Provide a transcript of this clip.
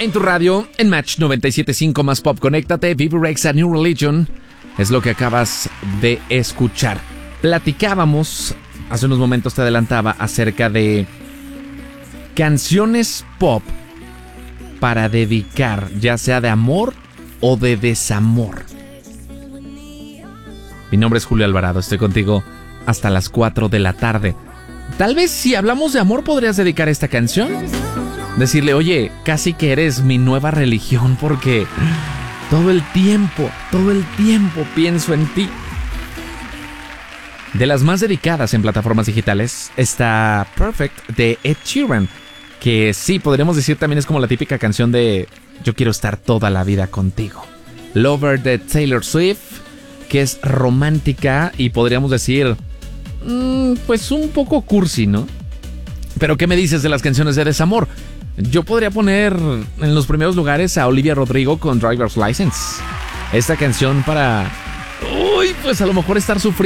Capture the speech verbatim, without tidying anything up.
En tu radio, en Match noventa y siete punto cinco más Pop, conéctate. Vivi Rex, A New Religion es lo que acabas de escuchar. Platicábamos, hace unos momentos te adelantaba, acerca de canciones pop para dedicar, ya sea de amor o de desamor. Mi nombre es Julio Alvarado, estoy contigo hasta las cuatro de la tarde. Tal vez si hablamos de amor podrías dedicar esta canción. Decirle, oye, casi que eres mi nueva religión porque todo el tiempo, todo el tiempo pienso en ti. De las más dedicadas en plataformas digitales está Perfect de Ed Sheeran, que sí, podríamos decir también es como la típica canción de yo quiero estar toda la vida contigo. Lover de Taylor Swift, que es romántica y podríamos decir, mmm, pues un poco cursi, ¿no? Pero ¿qué me dices de las canciones de desamor? Yo podría poner en los primeros lugares a Olivia Rodrigo con Driver's License. Esta canción para, uy, pues a lo mejor estar sufriendo